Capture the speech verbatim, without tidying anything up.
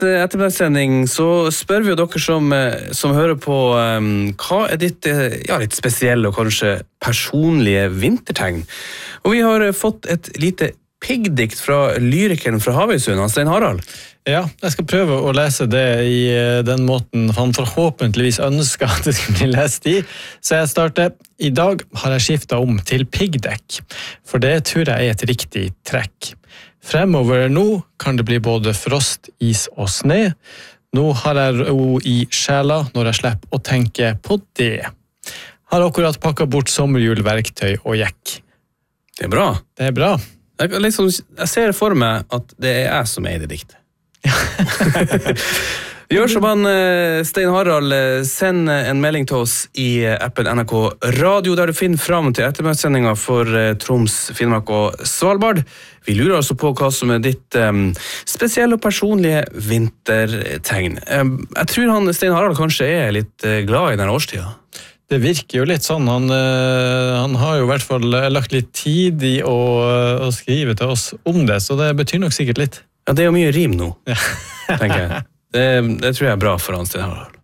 ettermiddagssending så spør vi jo dere som, som hører på um, hva er ditt ja, litt spesielle og kanskje personlige vintertegn. Og vi har fått et lite piggdikt fra lyrikeren fra Havøysund, Stein Harald. Ja, jeg skal prøve å lese det i den måten han forhåpentligvis ønsker at det skal bli lest i. Så jeg starter. I dag har jeg skiftet om til piggdekk, for det tror jeg er et riktig trekk. Fremover nå kan det bli både frost, is og sne. Nå har jeg ro i sjela når jeg slipper å tenke på det. Har akkurat pakket bort sommerhjulverktøy og jekk. Det er bra. Det er bra. Jeg, liksom, jeg ser for meg at det er jeg som er i det diktet. Gjør som han, Stein Harald, send en melding til oss i appen N R K Radio, der du finner frem til ettermøtssendingen for Troms, Finnmark og Svalbard. Vi lurer altså på hva som er ditt um, spesielle og personlige vintertegn. Um, jeg tror han, Stein Harald kanskje er litt uh, glad i denne årstida. Det virker jo litt sånn. Han, han har jo i hvert fall lagt litt tid i å, å skrive til oss om det, så det betyr nok sikkert litt. Ja, det er jo mye rim nå, tenker jeg. Det, det tror jeg er bra for han, Stein Harald.